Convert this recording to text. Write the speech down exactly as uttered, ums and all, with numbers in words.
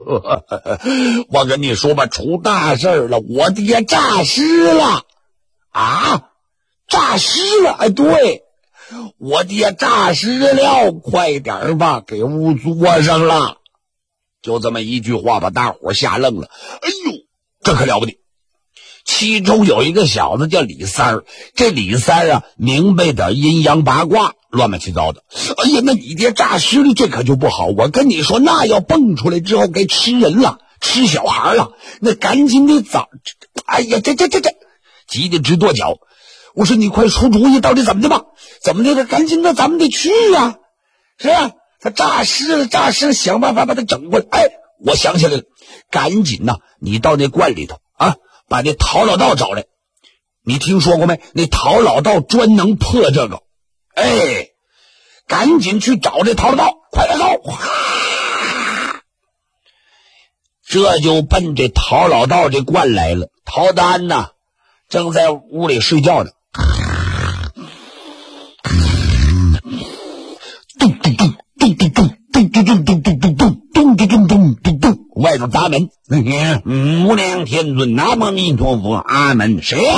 我跟你说吧，出大事了，我爹诈尸了啊！诈尸了！哎，对，我爹诈尸了，快点吧，给屋做上了。就这么一句话把大伙吓愣了。哎呦，这可了不得！其中有一个小子叫李三儿，这李三儿啊，明白点阴阳八卦，乱七八糟的。哎呀，那你爹诈尸了，这可就不好。我跟你说，那要蹦出来之后该吃人了，吃小孩了，那赶紧得早。哎呀，这这这这，急得直跺脚。我说你快出主意，到底怎么的吧？怎么的？这赶紧的，咱们得去啊！是啊，他诈尸了，诈尸了，想办法把他整过来。哎，我想起来了，赶紧呐，你到那罐里头啊，把那陶老道找来。你听说过没？那陶老道专能破这个。哎，赶紧去找这陶老道，快点走！这就奔这陶老道这罐来了。陶丹呐，正在屋里睡觉呢。咚咚咚咚咚咚咚咚咚咚咚咚咚咚咚咚咚咚，外头砸门。无量天尊，南无弥陀佛，阿门。谁？